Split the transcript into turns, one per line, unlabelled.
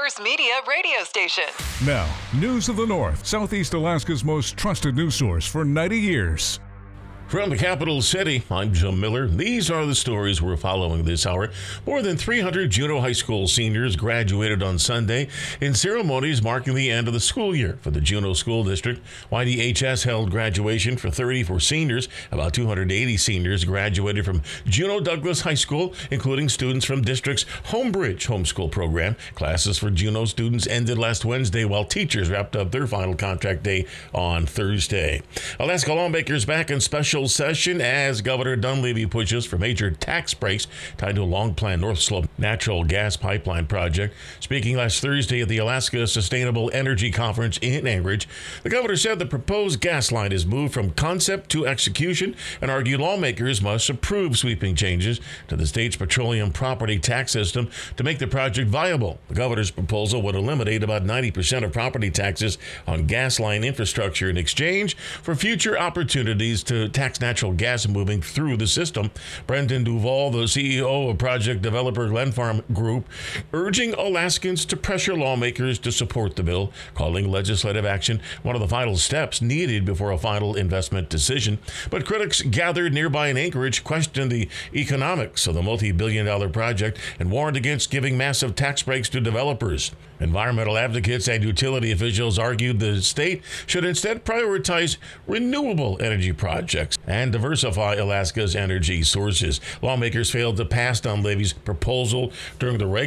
First Media radio station.
Now, News of the North, Southeast Alaska's most trusted news source for 90 years.
From the capital city, I'm Jim Miller. These are the stories we're following this hour. More than 300 Juneau High School seniors graduated on Sunday in ceremonies marking the end of the school year for the Juneau School District. YDHS held graduation for 34 seniors. About 280 seniors graduated from Juneau Douglas High School, including students from district's Homebridge homeschool program. Classes for Juneau students ended last Wednesday, while teachers wrapped up their final contract day on Thursday. Alaska lawmakers back in special session as Governor Dunleavy pushes for major tax breaks tied to a long-planned North Slope natural gas pipeline project. Speaking last Thursday at the Alaska Sustainable Energy Conference in Anchorage, the governor said the proposed gas line is moved from concept to execution and argued lawmakers must approve sweeping changes to the state's petroleum property tax system to make the project viable. The governor's proposal would eliminate about 90% of property taxes on gas line infrastructure in exchange for future opportunities to tax natural gas moving through the system. Brendan Duval, the CEO of project developer Glenfarm Group, urging Alaskans to pressure lawmakers to support the bill, calling legislative action one of the final steps needed before a final investment decision. But critics gathered nearby in Anchorage questioned the economics of the multi-billion-dollar project and warned against giving massive tax breaks to developers. Environmental advocates and utility officials argued the state should instead prioritize renewable energy projects and diversify Alaska's energy sources. Lawmakers failed to pass Dunleavy's proposal during the